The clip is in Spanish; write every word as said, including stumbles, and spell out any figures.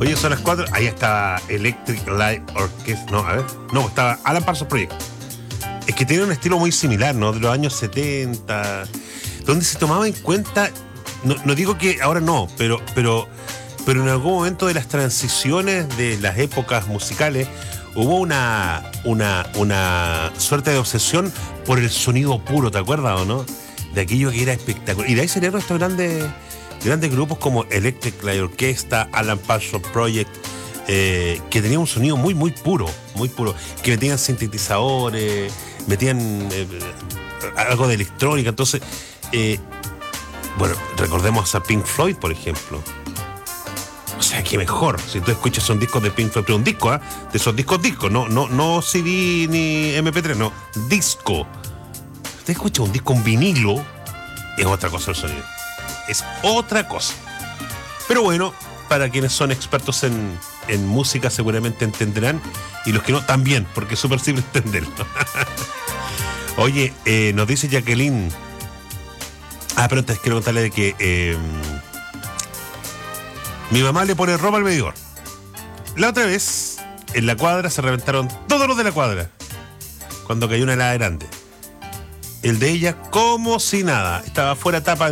Oye, son las cuatro. Ahí está Electric Light Orchestra. No, a ver. No, estaba Alan Parsons Project. Es que tiene un estilo muy similar, ¿no? De los años setenta, donde se tomaba en cuenta. No, no digo que ahora no, pero, pero, pero en algún momento de las transiciones de las épocas musicales hubo una, una, una suerte de obsesión por el sonido puro, ¿te acuerdas o no? De aquello que era espectacular. Y de ahí salieron estos grandes, grandes grupos como Electric Light Orchestra, Alan Parsons Project, eh, que tenían un sonido muy, muy puro, muy puro, que metían sintetizadores, metían eh, algo de electrónica. Entonces, eh, bueno, recordemos a Pink Floyd, por ejemplo. O sea, qué mejor. Si tú escuchas un disco de Pink Floyd, pero un disco, ¿eh? De esos discos, discos, no, no, no C D ni eme pe tres, no, disco. Usted escucha un disco, un vinilo, es otra cosa el sonido. Es otra cosa. Pero bueno, para quienes son expertos en, en música seguramente entenderán, y los que no también, porque es súper simple entenderlo. Oye, eh, nos dice Jacqueline. Ah, pero antes quiero contarle de que eh, mi mamá le pone ropa al medidor. La otra vez, en la cuadra se reventaron todos los de la cuadra cuando cayó una helada grande. El de ella, como si nada, estaba fuera tapa